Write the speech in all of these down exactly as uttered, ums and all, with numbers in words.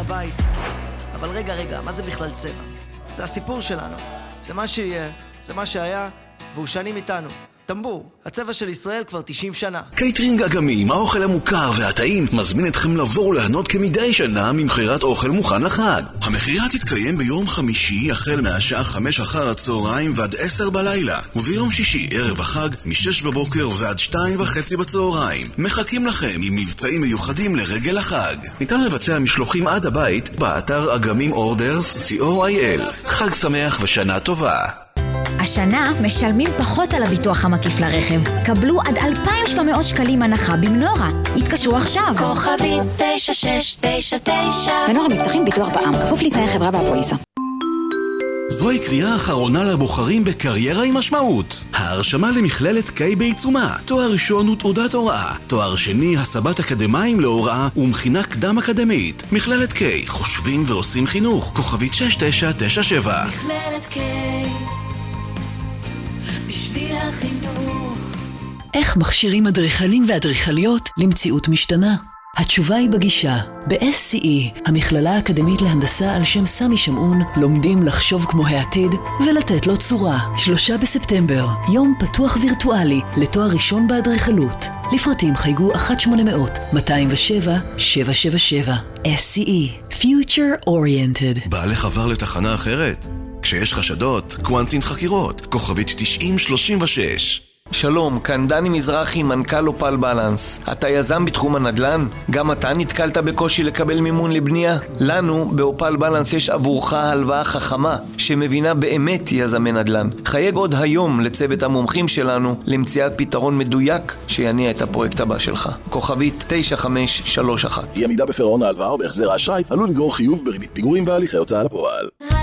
בבית. אבל רגע, רגע, מה זה בכלל צבע? זה הסיפור שלנו. זה מה שיהיה, זה מה שהיה, והוא שנים איתנו. טמבור, הצבע של ישראל כבר תשעים שנה. קייטרינג אגמים, האוכל המוכר והטעים, מזמין אתכם לבוא ולהנות כמדי שנה ממחירת אוכל מוכן לחג. המחירה תתקיים ביום חמישי החל מהשעה חמש אחר הצהריים ועד עשר בלילה, וביום שישי ערב החג משש בבוקר ועד שתיים וחצי בצהריים. מחכים לכם עם מבצעים מיוחדים לרגל החג. ניתן לבצע משלוחים עד הבית באתר אגמים אורדרס סי או איי אל. חג שמח ושנה טובה. השנה משלמים פחות על הביטוח המקיף לרכב. קבלו עד אלפיים ושבע מאות שקלים הנחה במנורה. התקשרו עכשיו. כוכבית תשע שש תשע תשע. מנורה מבטחים ביטוח בע"מ, כפוף לתנאי החברה והפוליסה. זוהי קריאה האחרונה לבוחרים בקריירה עם משמעות. ההרשמה למכללת קיי בעיצומה. תואר ראשון ותעודת הוראה. תואר שני, הסבת אקדמיים להוראה ומכינה קדם אקדמית. מכללת קיי, חושבים ועושים חינוך. כוכבית שש תשע תשע שבע. מכללת קיי, בשביל החינוך. איך מכשירים אדריכלים ואדריכליות למציאות משתנה? התשובה היא בגישה. ב-אס סי אי, המכללה האקדמית להנדסה על שם סמי שמעון, לומדים לחשוב כמו העתיד ולתת לו צורה. שלושה בספטמבר, יום פתוח וירטואלי לתואר ראשון באדריכלות. לפרטים חייגו אחת שמונה מאות מאתיים ושבע שבע שבע שבע. אס סי אי, Future Oriented. בעלך עבר לתחנה אחרת? כשיש חשדות, קוונטין חקירות, כוכבית תשעים שלושים ושש. שלום, כאן דני מזרחי, מנכ"ל אופל בלנס. אתה יזם בתחום הנדל"ן? גם אתה נתקלת בקושי לקבל מימון לבנייה? לנו, באופל בלנס, יש עבורך הלוואה חכמה, שמבינה באמת יזמי נדל"ן. חייג עוד היום לצוות המומחים שלנו, למציאת פתרון מדויק שיניע את הפרויקט הבא שלך. כוכבית תשע חמש שלוש אחת. אי עמידה בפירעון ההלוואה או בהחזר האשראי עלול לגרור חיוב בריבית פיגורים והליכי הוצאה לפועל.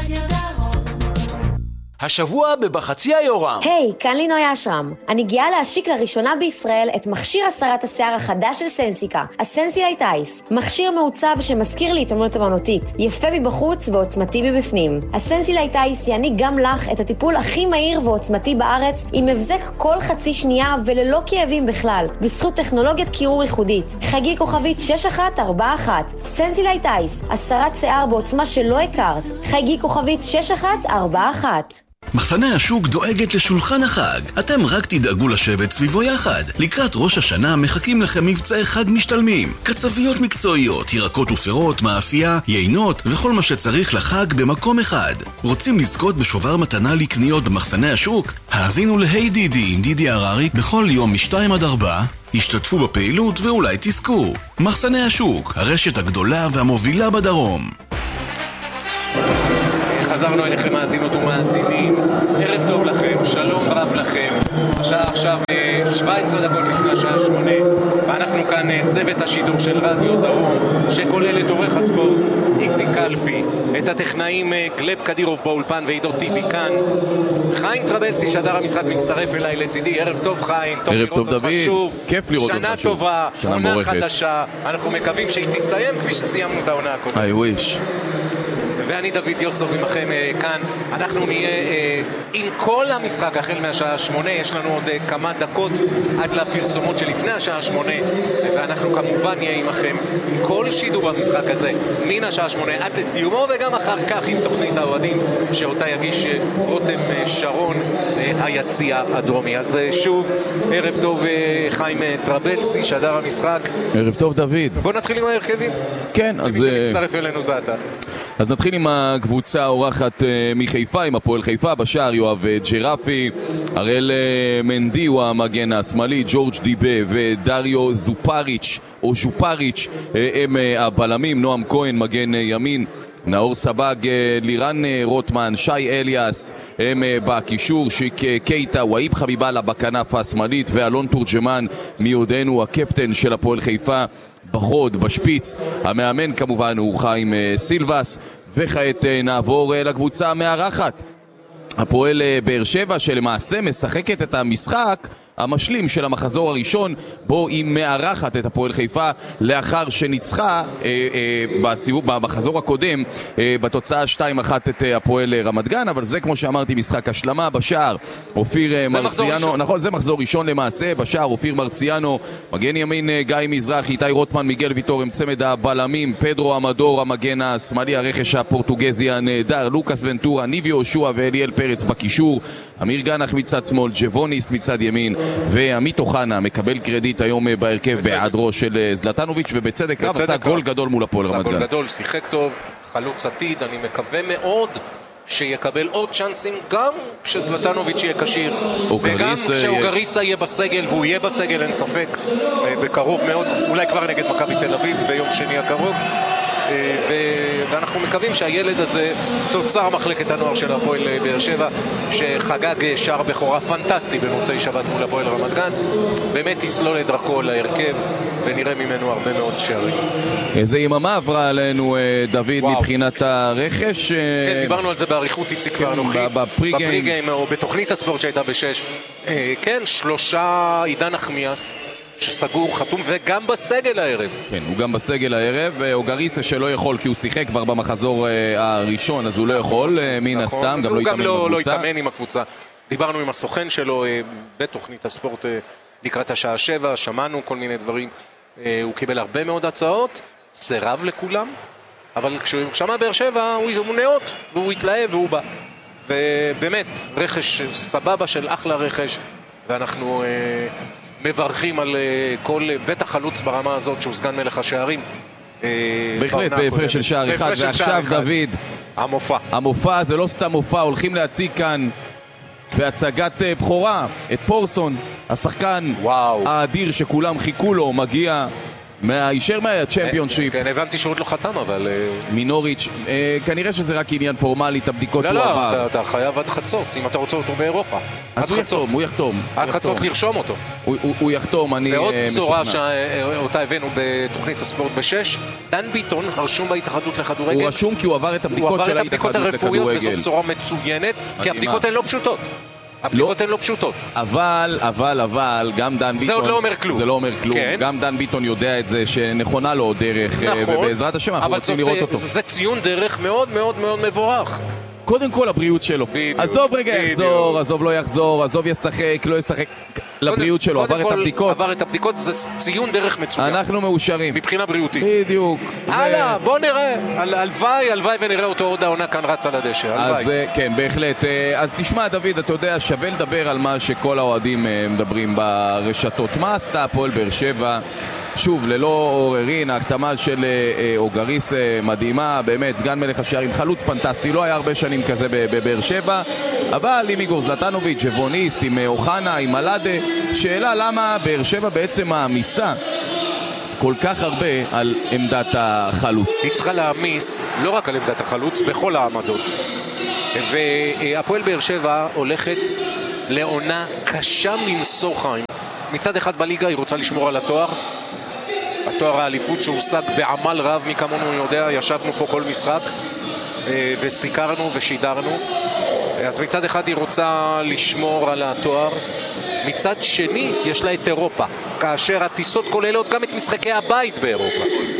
השבוע בבחצי היורם. היי, hey, כאן לינוי אשרם. אני גאה להשיק לראשונה בישראל את מכשיר הסרת השיער החדש של סנסיקה, הסנסילייט אייס. מכשיר מעוצב שמזכיר לי התעמלות אמנותית, יפה מבחוץ ועוצמתי מבפנים. הסנסילייט אייס יעניק גם לך את הטיפול הכי מהיר ועוצמתי בארץ, עם מבזק כל חצי שנייה וללא כאבים בכלל, בזכות טכנולוגיית קירור ייחודית. חגי כוכבית שש אחת ארבע אחת. סנסילייט אייס, הסרת שיער בעוצמה שלא הכרת. חגי כוכבית שש אחת ארבע אחת. מחסני השוק דואגת לשולחן החג. אתם רק תדאגו לשבת סביבו יחד. לקראת ראש השנה מחכים לכם מבצעי חג משתלמים. קצביות מקצועיות, ירקות ופירות, מאפייה, יינות וכל מה שצריך לחג במקום אחד. רוצים לזכות בשובר מתנה לקניות במחסני השוק? האזינו ל-היי דידי עם דידי הררי בכל יום משתיים עד ארבע. השתתפו בפעילות ואולי תזכו. מחסני השוק, הרשת הגדולה והמובילה בדרום. חזרנו אליכם מאזינות ומאזינים, ערב טוב לכם, שלום רב לכם. השעה עכשיו שבע עשרה דקות לפני השעה שמונה, ואנחנו כאן צוות השידור של רדיו דרום, שכולל את עורך הספורט איציק קלפי, את הטכנאים גלב קדירוב באולפן ועידו טיבי כאן. חיים טרבלסי, שדר המשחק, מצטרף אליי לצידי. ערב טוב חיים, טוב ערב טוב דוד, שוב. כיף לראות אותך שוב. שנה טובה, עונה מורכת. חדשה, אנחנו מקווים שהיא תסתיים כפי שסיימנו את העונה הקודמת. I wish. ואני דוד יוסוב עמכם uh, כאן. אנחנו נהיה uh, עם כל המשחק החל מהשעה שמונה. יש לנו עוד uh, כמה דקות עד לפרסומות שלפני השעה שמונה, ואנחנו כמובן נהיה עמכם עם כל שידור במשחק הזה מן השעה שמונה עד לסיומו, וגם אחר כך עם תוכנית האוהדים שאותה יגיש uh, רותם uh, שרון, uh, היציע הדרומי. אז uh, שוב ערב טוב uh, חיים uh, טרבלסי, שדר המשחק. ערב טוב דוד. בוא נתחיל עם ההרכבים. כן, אז מי שמצטרף אלינו זה אתה. אז נתחיל עם הקבוצה האורחת מחיפה, עם הפועל חיפה. בשער יואב ג'רפי, הראל מנדי הוא המגן השמאלי, ג'ורג' דיבה ודריו זופריץ' או ז'ופריץ' הם הבלמים, נועם כהן מגן ימין, נאור סבג, לירן רוטמן, שי אליאס הם בקישור, שיק קייטה, ואיב חביבאללה בכנף השמאלית, ואלון תורג'מן מיודנו הקפטן של הפועל חיפה בחוד, בשפיץ. המאמן כמובן הוא חיים סילבס. וכעת נעבור לקבוצה המארחת, הפועל באר שבע, שלמעשה משחקת את המשחק המשלים של המחזור הראשון, בו היא מארחת את הפועל חיפה לאחר שניצחה אה, אה, בסיבוב, במחזור הקודם אה, בתוצאה שתיים אחת את אה, הפועל רמת גן, אבל זה כמו שאמרתי משחק השלמה. בשער אופיר אה, מרציאנו, נכון, זה מחזור ראשון למעשה. בשער אופיר מרציאנו, מגן ימין אה, גיא מזרחי, איתי רוטמן, מיגל ויטור עם צמד הבלמים, פדרו אמדור המגן השמאלי, הרכש הפורטוגזי הנהדר, לוקאס ונטורה, ניבי יהושע ואליאל פרץ בקישור, אמיר גנח מצד שמאל, ג'בוניסט מצד ימין, ועמית אוחנה מקבל קרדיט היום בהרכב בהיעדרו של זלטנוביץ', ובצדק רב עשה גול גדול מול הפועל רמת גן. גול גדול, שיחק טוב, חלוץ עתיד, אני מקווה מאוד שיקבל עוד צ'אנסים גם כשזלטנוביץ' יהיה כשיר, וגם כשאוגריסה יהיה בסגל, והוא יהיה בסגל אין ספק בקרוב מאוד, אולי כבר נגד מכבי תל אביב ביום שני הקרוב, ואנחנו מקווים שהילד הזה תוצר מחלקת הנוער של הפועל באר שבע, שחגג שער בכורה פנטסטי במוצאי שבת מול הפועל רמת גן, באמת יסלול את דרכו להרכב ונראה ממנו הרבה מאוד שערים. איזה יממה עברה עלינו דוד מבחינת הרכש. כן, דיברנו על זה בעריכות איציק ואנוכי בפריגיים או בתוכנית הספורט שהייתה בשש. כן, שלושה, עידן נחמיאס שסגור, חתום, וגם בסגל הערב. כן, הוא גם בסגל הערב, אוגריסה שלא יכול כי הוא שיחק כבר במחזור הראשון, אז הוא לא יכול, מן הסתם, גם לא יתאמן עם הקבוצה. לא יתאמן עם הקבוצה. דיברנו עם הסוכן שלו בתוכנית הספורט לקראת השעה שבע, שמענו כל מיני דברים, הוא קיבל הרבה מאוד הצעות, סירב לכולם, אבל כשהוא שמע באר שבע, הוא נאות, והוא התלהב והוא בא. ובאמת, רכש סבבה של אחלה רכש, ואנחנו מברכים על כל בית החלוץ ברמה הזאת שהוא סגן מלך השערים. בהחלט, בהפרש של שער אחד. ועכשיו דוד, המופע. המופע זה לא סתם מופע, הולכים להציג כאן בהצגת בחורה את פורסון, השחקן האדיר שכולם חיכו לו, מגיע מהישר מהצ'מפיונשיפ. כן, הבנתי שהוא עוד לא חתם, אבל מינוריץ', כנראה שזה רק עניין פורמלי, את הבדיקות הוא עבר. לא, לא, אתה חייב עד חצות, אם אתה רוצה אותו באירופה. אז הוא יחתום, הוא יחתום. עד חצות לרשום אותו. הוא יחתום, אני משוכנע. ועוד בשורה שאותה הבאנו בתוכנית הספורט בשש, דן ביטון רשום בהתאחדות לכדורגל. הוא רשום כי הוא עבר את הבדיקות של ההתאחדות לכדורגל. וזו בשורה מצוינת, כי הבדיקות הן לא פשוטות. הבדיקות הן לא פשוטות. אבל, אבל, אבל, גם דן ביטון... זה עוד לא אומר כלום. זה לא אומר כלום. כן. גם דן ביטון יודע את זה, שנכונה לו דרך, נכון, ובעזרת השם אנחנו רוצים לראות אותו. זה ציון דרך מאוד מאוד מאוד מבורך. קודם כל הבריאות שלו. בדיוק, עזוב רגע בדיוק. יחזור, עזוב לא יחזור, עזוב ישחק, לא ישחק. לבריאות שלו, עבר את הבדיקות. עבר את הבדיקות, זה ציון דרך מצוין. אנחנו מאושרים. מבחינה בריאותית. בדיוק. הלאה, בוא נראה. הלוואי, הלוואי ונראה אותו עוד העונה כאן רץ על הדשא. אז כן, בהחלט. אז תשמע דוד, אתה יודע, שווה לדבר על מה שכל האוהדים מדברים ברשתות. מה עשתה הפועל באר שבע? שוב, ללא עוררין, ההחתמה של אוגריס מדהימה, באמת, סגן מלך השערים, חלוץ פנטסטי, לא היה הרבה שנים כזה בבאר שבע, אבל עם איגור זלטנוביץ', ג'בוניסט, עם אוחנה, עם מלאדה, שאלה למה באר שבע בעצם מעמיסה כל כך הרבה על עמדת החלוץ. היא צריכה להעמיס לא רק על עמדת החלוץ, בכל העמדות. והפועל באר שבע הולכת לעונה קשה מנשוא חיים. מצד אחד בליגה היא רוצה לשמור על התואר, התואר האליפות שהושג בעמל רב, מי כמונו יודע, ישבנו פה כל משחק וסיקרנו ושידרנו. אז מצד אחד היא רוצה לשמור על התואר, מצד שני יש לה את אירופה, כאשר הטיסות כוללות גם את משחקי הבית באירופה.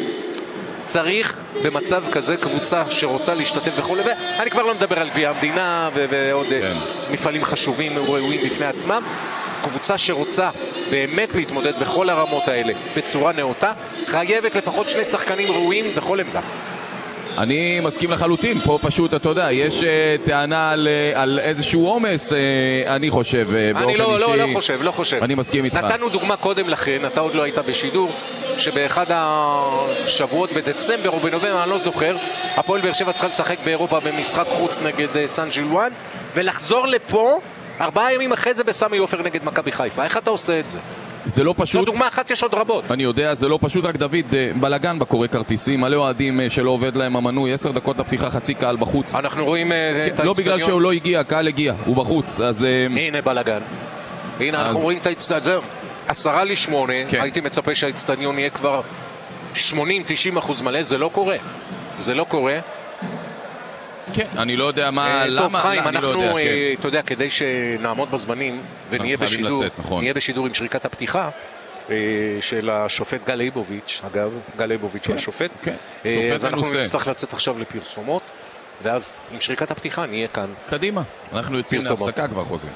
צריך במצב כזה קבוצה שרוצה להשתתף בכל לב, אני כבר לא מדבר על גביע המדינה ועוד כן. מפעלים חשובים וראויים בפני עצמם. קבוצה שרוצה באמת להתמודד בכל הרמות האלה בצורה נאותה, חייבת לפחות שני שחקנים ראויים בכל עמדה. אני מסכים לחלוטין, פה פשוט, אתה יודע, יש uh, טענה על, uh, על איזשהו עומס, uh, אני חושב, uh, באופן לא, אישי. אני לא, לא חושב, לא חושב. אני מסכים איתך. נתנו דוגמה קודם לכן, אתה עוד לא היית בשידור, שבאחד השבועות בדצמבר או בנובמבר, אני לא זוכר, הפועל באר שבע צריכה לשחק באירופה במשחק חוץ נגד uh, סן ז'ילואן, ולחזור לפה ארבעה ימים אחרי זה בסמי עופר נגד מכבי חיפה. איך אתה עושה את זה? זה לא פשוט. זו דוגמה אחת, יש עוד רבות. אני יודע, זה לא פשוט, רק דוד, בלגן בקורא כרטיסים, מלא אוהדים שלא עובד להם המנוי, עשר דקות לפתיחה, חצי קהל בחוץ. אנחנו רואים את לא בגלל שהוא לא הגיע, הקהל הגיע, הוא בחוץ, אז... הנה בלגן. הנה, אנחנו רואים את האצטדיון. עשרה לשמונה, הייתי מצפה שהאצטדיון יהיה כבר שמונים תשעים אחוז מלא, זה לא קורה. זה לא קורה. כן, אני לא יודע מה, טוב, למה, חיים, אני אנחנו, לא יודע, כן. אתה יודע, כדי שנעמוד בזמנים ונהיה בשידור, לצאת, נכון. נהיה בשידור עם שריקת הפתיחה של השופט גל ליבוביץ', אגב, גל ליבוביץ' הוא השופט, אז אנחנו נצטרך לצאת עכשיו לפרסומות, ואז עם שריקת הפתיחה נהיה כאן. קדימה, אנחנו יוצאים להפסקה כבר חוזרים.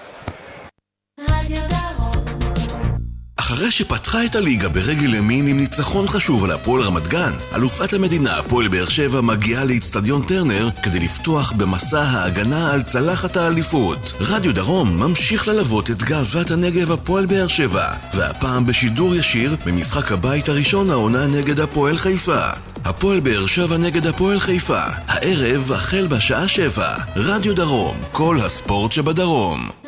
אחרי שפתחה את הליגה ברגל ימין עם ניצחון חשוב על הפועל רמת גן, אלופת המדינה הפועל באר שבע מגיעה לאצטדיון טרנר כדי לפתוח במסע ההגנה על צלחת האליפות. רדיו דרום ממשיך ללוות את גאוות הנגב הפועל באר שבע, והפעם בשידור ישיר במשחק הבית הראשון העונה נגד הפועל חיפה. הפועל באר שבע נגד הפועל חיפה, הערב החל בשעה שבע. רדיו דרום, כל הספורט שבדרום.